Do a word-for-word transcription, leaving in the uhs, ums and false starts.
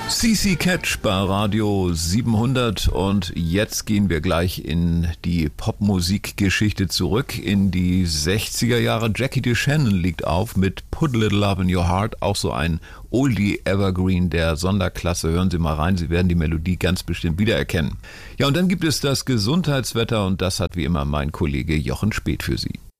C C Catch bei Radio siebenhundert und jetzt gehen wir gleich in die Popmusikgeschichte zurück, in die sechziger Jahre. Jackie DeShannon liegt auf mit Put a Little Love in Your Heart, auch so ein Oldie Evergreen der Sonderklasse. Hören Sie mal rein, Sie werden die Melodie ganz bestimmt wiedererkennen. Ja, und dann gibt es das Gesundheitswetter und das hat wie immer mein Kollege Jochen Speth für Sie.